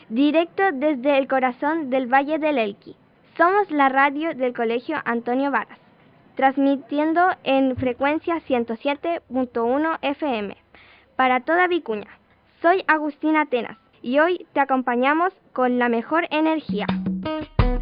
directo desde el corazón del Valle del Elqui. Somos la radio del Colegio Antonio Varas, transmitiendo en frecuencia 107.1 FM para toda Vicuña. Soy Agustina Atenas y hoy te acompañamos con la mejor energía.